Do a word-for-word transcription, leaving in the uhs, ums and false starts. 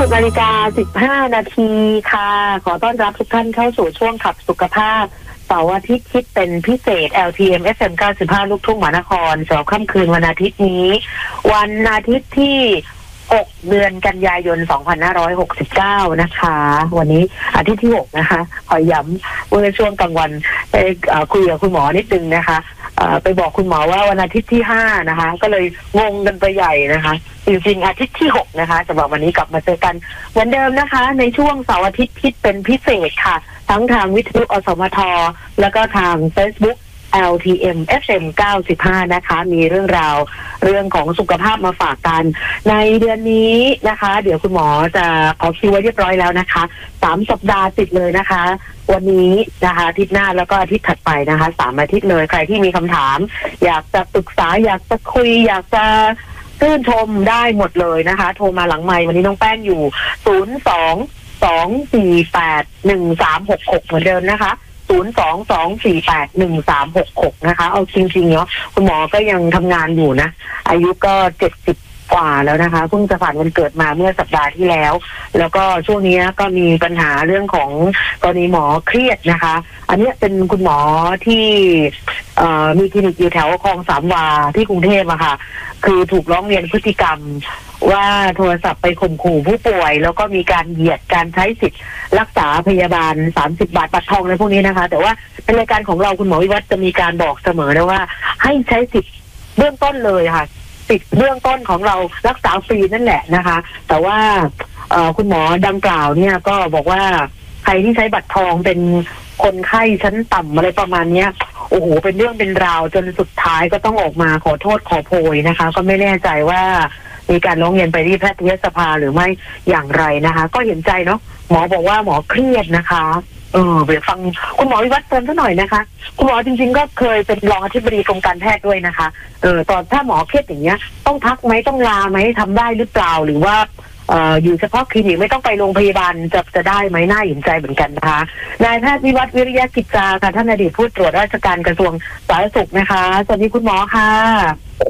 สิบนาฬิกาสิบห้านาทีค่ะขอต้อนรับทุกท่านเข้าสู่ช่วงขับสุขภาพเสาร์อาทิตย์คิดเป็นพิเศษ แอล ที เอ็ม เอฟ เอ็ม เก้าสิบห้า ลูกทุ่งมหานครสำหรับค่ำคืนวันอาทิตย์นี้วันอาทิตย์ที่หกเดือนกันยายนสองพันห้าร้อยหกสิบเก้านะคะวันนี้อาทิตย์ที่หกนะคะขอย้ำเมื่อช่วงกลางวันไปคุยกับคุณหมอนิดนึงนะคะไปบอกคุณหมอว่าวันอาทิตย์ที่ห้านะคะก็เลยงงกันไปใหญ่นะคะจริงๆอาทิตย์ที่หกนะคะสำหรับวันนี้กลับมาเจอกันเหมือนเดิมนะคะในช่วงเสาร์อาทิตย์คิดเป็นพิเศษค่ะทั้งทางวิทยุอสมทแล้วก็ทาง Facebookแอล ที เอ็ม เอฟ เอ็ม เก้าสิบห้านะคะมีเรื่องราวเรื่องของสุขภาพมาฝากกันในเดือนนี้นะคะเดี๋ยวคุณหมอจะขอคิวไว้เรียบร้อยแล้วนะคะสามสัปดาห์ติดเลยนะคะวันนี้นะคะอาทิตย์หน้าแล้วก็อาทิตย์ถัดไปนะคะสามอาทิตย์เลยใครที่มีคำถามอยากจะปรึกษาอยากจะคุยอยากจะชื่นชมได้หมดเลยนะคะโทรมาหลังไมค์วันนี้น้องแป้งอยู่ศูนย์ สอง สอง สี่ แปด หนึ่ง สาม หก หกเหมือนเดิมนะคะศูนย์ สอง สอง สี่ แปด หนึ่ง สาม หก หกนะคะเอาจริงๆเนาะคุณหมอก็ยังทำงานอยู่นะอายุก็เจ็ดสิบกว่าแล้วนะคะเพิ่งจะผ่านวันเกิดมาเมื่อสัปดาห์ที่แล้วแล้วก็ช่วงนี้ก็มีปัญหาเรื่องของกรณีหมอเครียดนะคะอันนี้เป็นคุณหมอที่มีคลินิกอยู่แถวคลองสามวาที่กรุงเทพอะค่ะคือถูกร้องเรียนพฤติกรรมว่าโทรศัพท์ไปข่มขู่ผู้ป่วยแล้วก็มีการเหยียดการใช้สิทธิ์รักษาพยาบาลสามสิบบาทบัตรทองอะไรพวกนี้นะคะแต่ว่าในรายการของเราคุณหมอวิวัฒน์จะมีการบอกเสมอนะว่าให้ใช้สิทธิ์เบื้องต้นเลยค่ะสิทธิ์เบื้องต้นของเรารักษาฟรีนั่นแหละนะคะแต่ว่าคุณหมอดังกล่าวเนี่ยก็บอกว่าใครที่ใช้บัตรทองเป็นคนไข้ชั้นต่ำอะไรประมาณเนี้ยโอ้โหเป็นเรื่องเป็นราวจนสุดท้ายก็ต้องออกมาขอโทษขอโพยนะคะก็ไม่แน่ใจว่ามีการร้องเรียนไปที่แพทยสภาหรือไม่อย่างไรนะคะก็เห็นใจเนาะหมอบอกว่าหมอเครียดนะคะเออไปฟังคุณหมอวิวัฒน์เติมซะหน่อยนะคะคุณหมอจริงๆก็เคยเป็นรองอธิบดีกรมการแพทย์ด้วยนะคะเออตอนถ้าหมอเครียดอย่างเงี้ยต้องพักไหมต้องลาไหมทำได้หรือเปล่าหรือว่าเอ่ออยู่เฉพาะคลินิกไม่ต้องไปโรงพยาบาลจะจะได้ไหมน่าเห็นใจเหมือนกันนะคะนายแพทย์วิวัฒน์วิริยะกิจจาค่ะท่านอดีตผู้ตรวจราชการกระทรวงสาธารณสุขนะคะสวัสดีคุณหมอค่ะ